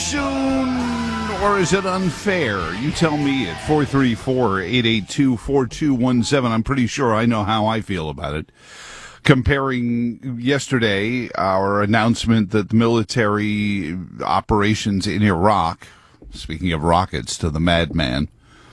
soon, or is it unfair? You tell me at 434-882-4217. I'm pretty sure I know how I feel about it. Comparing yesterday, our announcement that the military operations in Iraq, speaking of rockets to the madman,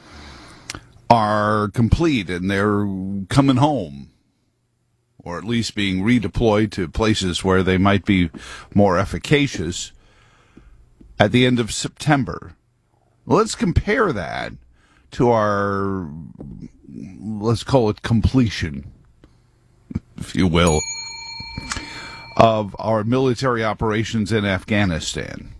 are complete and they're coming home, or at least being redeployed to places where they might be more efficacious at the end of September. Let's compare that to our, let's call it completion, if you will, of our military operations in Afghanistan.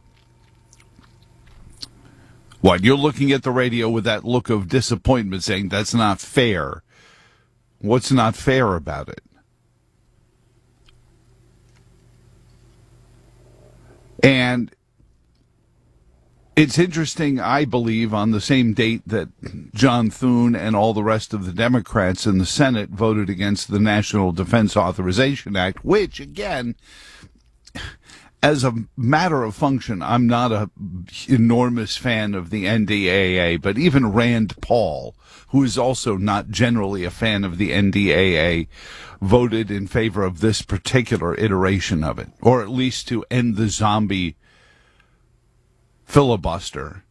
What, you're looking at the radio with that look of disappointment saying that's not fair. What's not fair about it? And it's interesting, I believe, on the same date that John Thune and all the rest of the Democrats in the Senate voted against the National Defense Authorization Act, which, again, as a matter of function, I'm not an enormous fan of the NDAA, but even Rand Paul, who is also not generally a fan of the NDAA, voted in favor of this particular iteration of it, or at least to end the zombie filibuster.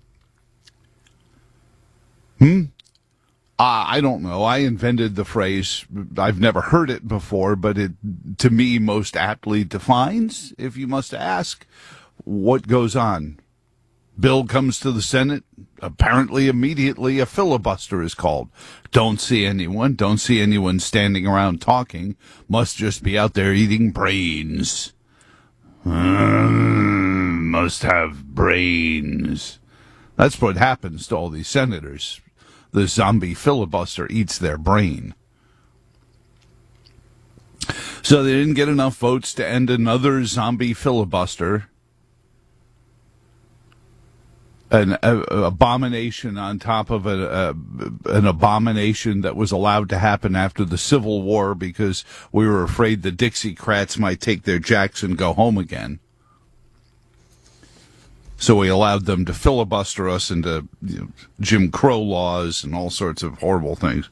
I don't know. I invented the phrase. I've never heard it before, but it, to me, most aptly defines, if you must ask, what goes on. Bill comes to the Senate. Apparently, immediately, a filibuster is called. Don't see anyone. Don't see anyone standing around talking. Must just be out there eating brains. Must have brains. That's what happens to all these senators. The zombie filibuster eats their brain. So they didn't get enough votes to end another zombie filibuster. An abomination on top of an abomination that was allowed to happen after the Civil War because we were afraid the Dixiecrats might take their jacks and go home again. So we allowed them to filibuster us into Jim Crow laws and all sorts of horrible things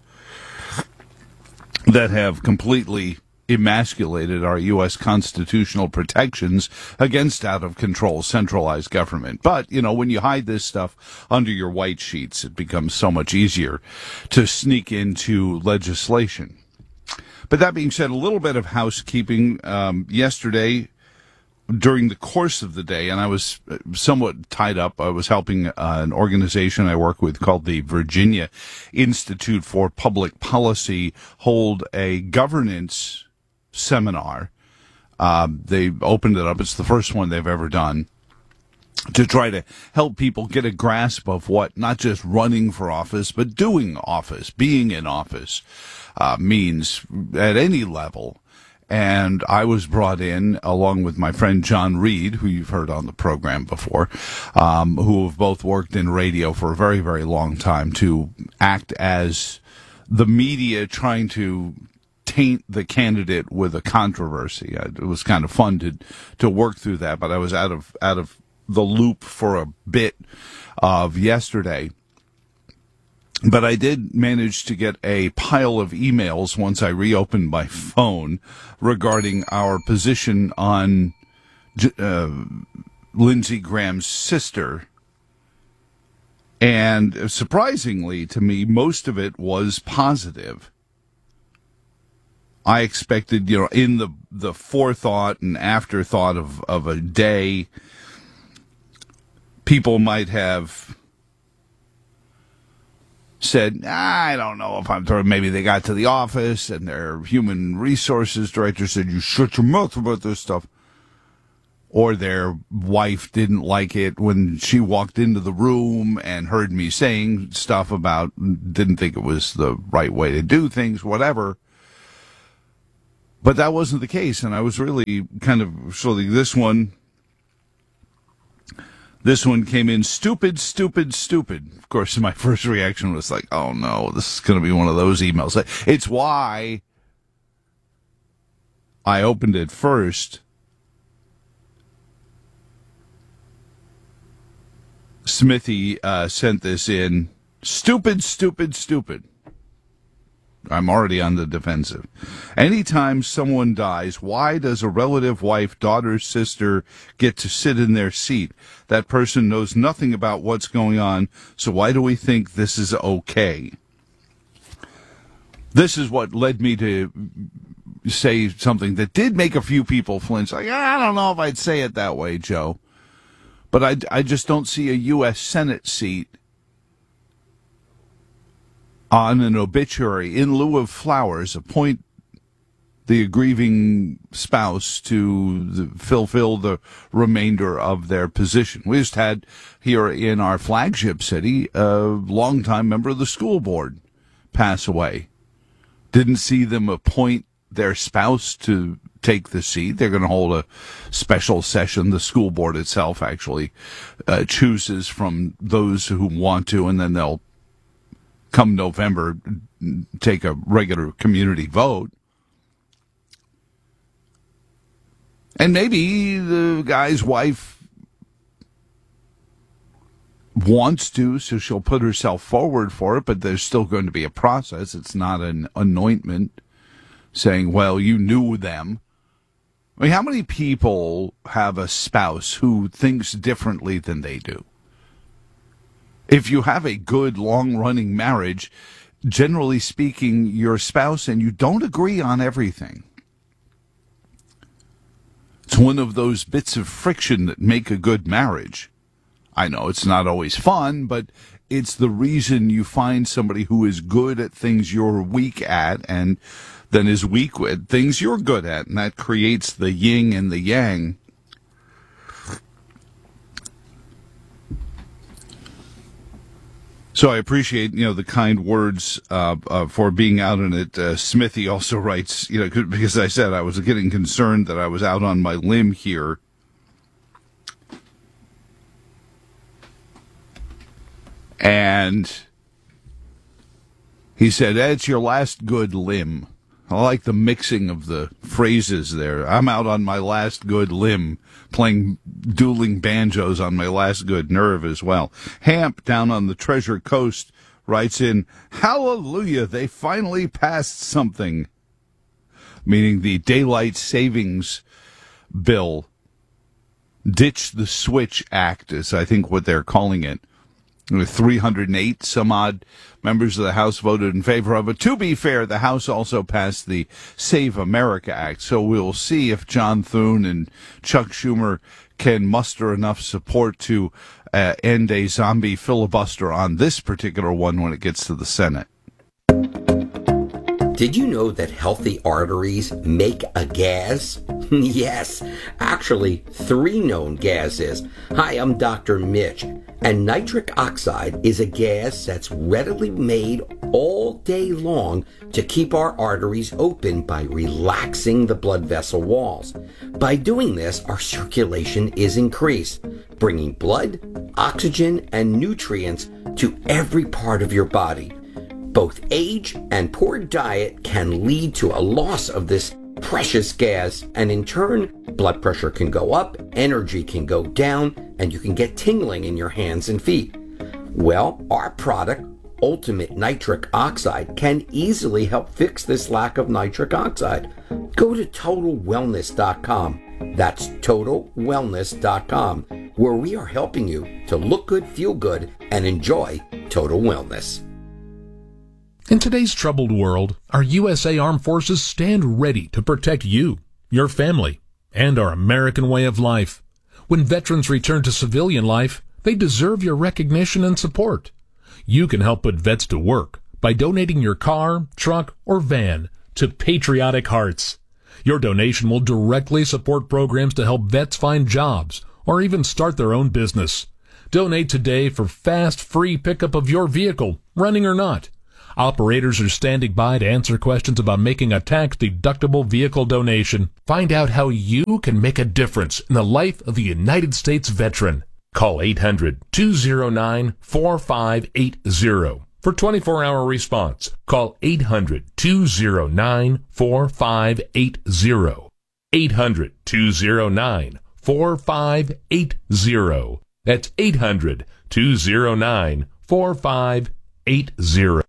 that have completely emasculated our U.S. constitutional protections against out-of-control centralized government. But, when you hide this stuff under your white sheets, it becomes so much easier to sneak into legislation. But that being said, a little bit of housekeeping. Yesterday, during the course of the day, and I was somewhat tied up. I was helping an organization I work with called the Virginia Institute for Public Policy hold a governance seminar. They opened it up. It's the first one they've ever done to try to help people get a grasp of what not just running for office, but doing office, being in office means at any level. And I was brought in along with my friend John Reed, who you've heard on the program before, who have both worked in radio for a very, very long time, to act as the media trying to taint the candidate with a controversy. It was kind of fun to work through that, but I was out of the loop for a bit of yesterday. But I did manage to get a pile of emails once I reopened my phone regarding our position on Lindsey Graham's sister. And surprisingly to me, most of it was positive. I expected, in the forethought and afterthought of a day, people might have said, I don't know if I'm through. Maybe they got to the office and their human resources director said, you shut your mouth about this stuff. Or their wife didn't like it when she walked into the room and heard me saying stuff about, didn't think it was the right way to do things, whatever. But that wasn't the case, and I was really kind of sort of this one came in stupid. Of course, my first reaction was like, oh no, this is going to be one of those emails. It's why I opened it first Smithy sent this in. Stupid, stupid, stupid. I'm already on the defensive. Anytime someone dies, why does a relative, wife, daughter, sister get to sit in their seat? That person knows nothing about what's going on, so why do we think this is okay? This is what led me to say something that did make a few people flinch. Like, I don't know if I'd say it that way, Joe. But I just don't see a U.S. Senate seat on an obituary in lieu of flowers, appoint the grieving spouse to fulfill the remainder of their position. We just had here in our flagship city a longtime member of the school board pass away. Didn't see them appoint their spouse to take the seat. They're going to hold a special session. The school board itself actually chooses from those who want to, and then they'll come November, take a regular community vote. And maybe the guy's wife wants to, so she'll put herself forward for it, but there's still going to be a process. It's not an anointment saying, well, you knew them. I mean, how many people have a spouse who thinks differently than they do? If you have a good, long-running marriage, generally speaking, your spouse and you don't agree on everything. It's one of those bits of friction that make a good marriage. I know it's not always fun, but it's the reason you find somebody who is good at things you're weak at and then is weak at things you're good at, and that creates the yin and the yang. So I appreciate, the kind words for being out on it. Smithy also writes, because I said I was getting concerned that I was out on my limb here. And he said, it's your last good limb. I like the mixing of the phrases there. I'm out on my last good limb, playing dueling banjos on my last good nerve as well. Hamp, down on the Treasure Coast, writes in, hallelujah, they finally passed something. Meaning the Daylight Savings Bill. Ditch the Switch Act is, I think, what they're calling it. 308 some odd members of the House voted in favor of it. To be fair, the House also passed the Save America Act, so we'll see if John Thune and Chuck Schumer can muster enough support to end a zombie filibuster on this particular one when it gets to the Senate. Did you know that healthy arteries make a gas? Yes, actually 3 known gases. Hi, I'm Dr. Mitch, and nitric oxide is a gas that's readily made all day long to keep our arteries open by relaxing the blood vessel walls. By doing this, our circulation is increased, bringing blood, oxygen, and nutrients to every part of your body. Both age and poor diet can lead to a loss of this precious gas, and in turn, blood pressure can go up, energy can go down, and you can get tingling in your hands and feet. Well, our product, Ultimate Nitric Oxide, can easily help fix this lack of nitric oxide. Go to TotalWellness.com. That's TotalWellness.com, where we are helping you to look good, feel good, and enjoy total wellness. In today's troubled world, our USA Armed Forces stand ready to protect you, your family, and our American way of life. When veterans return to civilian life, they deserve your recognition and support. You can help put vets to work by donating your car, truck, or van to Patriotic Hearts. Your donation will directly support programs to help vets find jobs or even start their own business. Donate today for fast, free pickup of your vehicle, running or not. Operators are standing by to answer questions about making a tax-deductible vehicle donation. Find out how you can make a difference in the life of a United States veteran. Call 800-209-4580 for 24-hour response. Call 800-209-4580. 800-209-4580. That's 800-209-4580.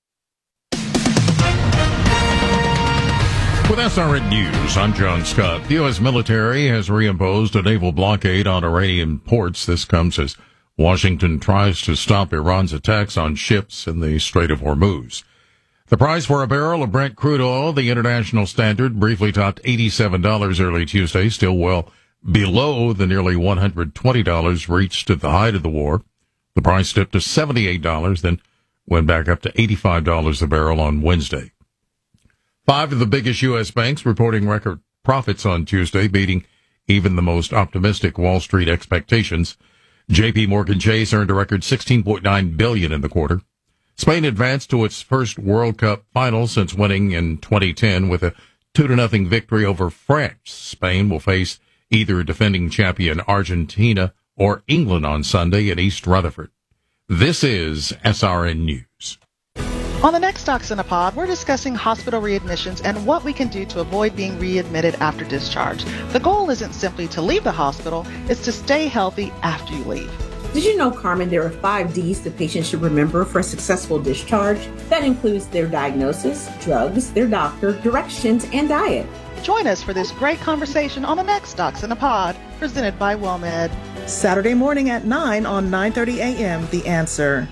With SRN News, I'm John Scott. The U.S. military has reimposed a naval blockade on Iranian ports. This comes as Washington tries to stop Iran's attacks on ships in the Strait of Hormuz. The price for a barrel of Brent crude oil, the international standard, briefly topped $87 early Tuesday, still well below the nearly $120 reached at the height of the war. The price dipped to $78, then went back up to $85 a barrel on Wednesday. 5 of the biggest U.S. banks reporting record profits on Tuesday, beating even the most optimistic Wall Street expectations. J.P. Morgan Chase earned a record $16.9 billion in the quarter. Spain advanced to its first World Cup final since winning in 2010 with a 2-0 victory over France. Spain will face either defending champion Argentina or England on Sunday in East Rutherford. This is SRN News. On the next Docs in a Pod, we're discussing hospital readmissions and what we can do to avoid being readmitted after discharge. The goal isn't simply to leave the hospital, it's to stay healthy after you leave. Did you know, Carmen, there are 5 Ds the patient should remember for a successful discharge? That includes their diagnosis, drugs, their doctor, directions, and diet. Join us for this great conversation on the next Docs in a Pod, presented by WellMed. Saturday morning at 9 on 9:30 a.m. The Answer.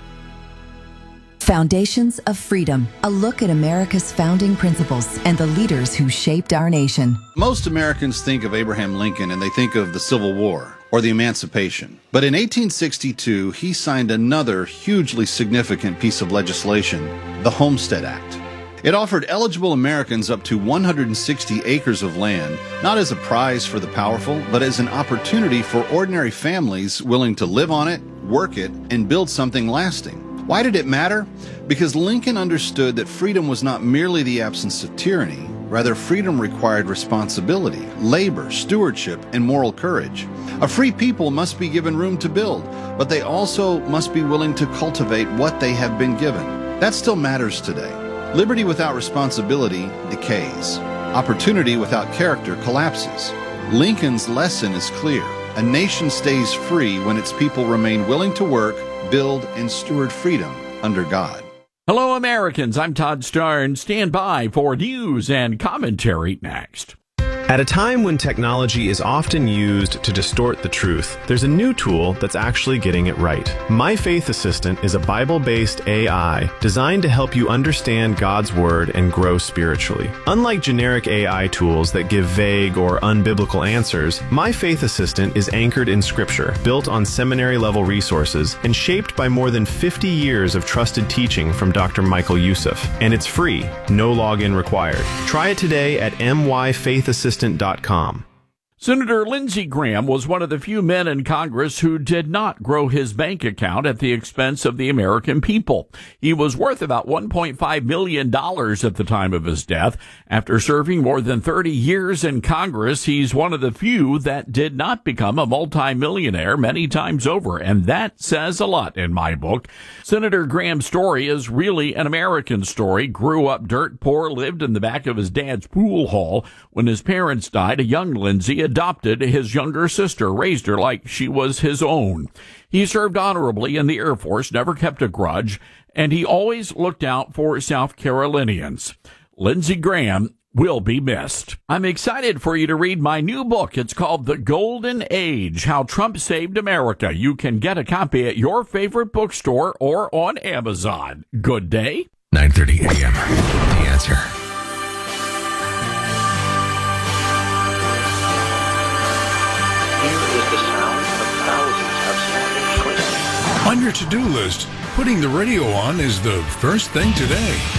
Foundations of Freedom, a look at America's founding principles and the leaders who shaped our nation. Most Americans think of Abraham Lincoln and they think of the Civil War or the Emancipation. But in 1862, he signed another hugely significant piece of legislation, the Homestead Act. It offered eligible Americans up to 160 acres of land, not as a prize for the powerful, but as an opportunity for ordinary families willing to live on it, work it, and build something lasting. Why did it matter? Because Lincoln understood that freedom was not merely the absence of tyranny. Rather, freedom required responsibility, labor, stewardship, and moral courage. A free people must be given room to build, but they also must be willing to cultivate what they have been given. That still matters today. Liberty without responsibility decays. Opportunity without character collapses. Lincoln's lesson is clear. A nation stays free when its people remain willing to work, build, and steward freedom under God. Hello, Americans. I'm Todd Starn. Stand by for news and commentary next. At a time when technology is often used to distort the truth, there's a new tool that's actually getting it right. My Faith Assistant is a Bible-based AI designed to help you understand God's Word and grow spiritually. Unlike generic AI tools that give vague or unbiblical answers, My Faith Assistant is anchored in Scripture, built on seminary-level resources, and shaped by more than 50 years of trusted teaching from Dr. Michael Youssef. And it's free, no login required. Try it today at myfaithassistant.com. Senator Lindsey Graham was one of the few men in Congress who did not grow his bank account at the expense of the American people. He was worth about $1.5 million at the time of his death. After serving more than 30 years in Congress, he's one of the few that did not become a multimillionaire many times over, and that says a lot in my book. Senator Graham's story is really an American story. Grew up dirt poor, lived in the back of his dad's pool hall. When his parents died, a young Lindsey adopted his younger sister, raised her like she was his own. He served honorably in the Air Force, never kept a grudge, and he always looked out for South Carolinians. Lindsey Graham will be missed. I'm excited for you to read my new book. It's called The Golden Age, How Trump Saved America. You can get a copy at your favorite bookstore or on Amazon. Good day. 9:30 a.m. The Answer. On your to-do list, putting the radio on is the first thing today.